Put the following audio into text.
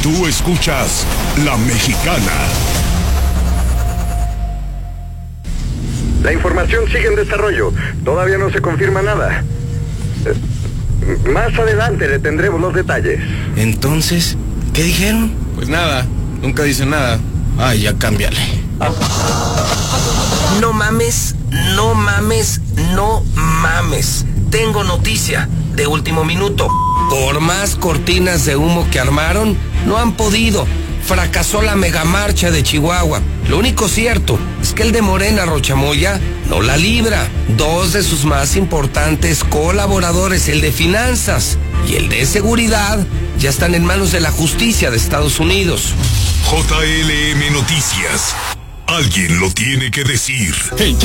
Tú escuchas La Mexicana. La información sigue en desarrollo. Todavía no se confirma nada. Más adelante le tendremos los detalles. Entonces, ¿qué dijeron? Pues nada, nunca dicen nada. Ay, ya cámbiale. No mames, no mames, no mames. Tengo noticia de último minuto. Por más cortinas de humo que armaron, no han podido. Fracasó la megamarcha de Chihuahua. Lo único cierto es que el de Morena, Rochamoya, no la libra. Dos de sus más importantes colaboradores, el de finanzas y el de seguridad, ya están en manos de la justicia de Estados Unidos. JLM Noticias. Alguien lo tiene que decir.